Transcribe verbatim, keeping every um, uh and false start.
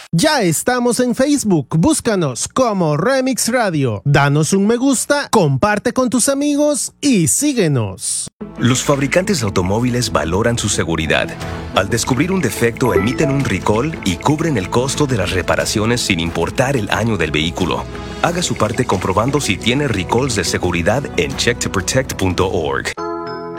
Ya estamos en Facebook, búscanos como Remix Radio. Danos un me gusta, comparte con tus amigos y síguenos. Los fabricantes de automóviles valoran su seguridad. Al descubrir un defecto, emiten un recall y cubren el costo de las reparaciones sin importar el año del vehículo. Haga su parte comprobando si tiene recalls de seguridad en check to protect punto org.